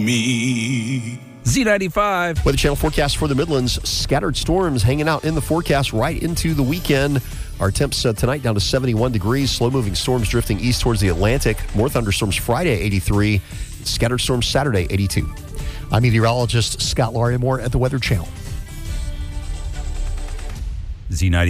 Me. Z95. Weather Channel forecast for the Midlands. Scattered storms hanging out in the forecast right into the weekend. Our temps tonight down to 71 degrees. Slow-moving storms drifting east towards the Atlantic. More thunderstorms Friday, 83. Scattered storms Saturday, 82. I'm meteorologist Scott Larimore at the Weather Channel. Z90.